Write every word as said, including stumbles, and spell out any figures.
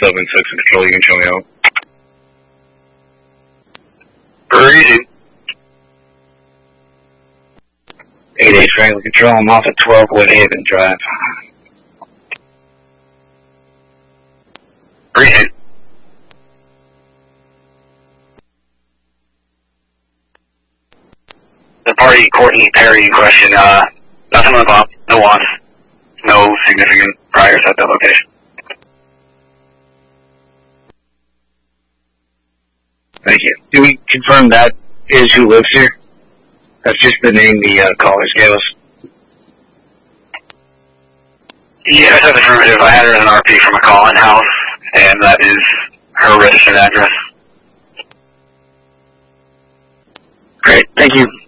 seven six in control. You can show me out. Breezy. eight eight Triangle Control, I'm off at twelve Woodhaven Drive. Breezy. The party Courtney Perry in question, uh, nothing went up, no wants, no significant priors at that location. Thank you. Do we confirm that is who lives here? That's just the name the uh, callers gave us. Yes, that's affirmative. I had her as an R P from a call-in house, and that is her registered address. Great, thank you.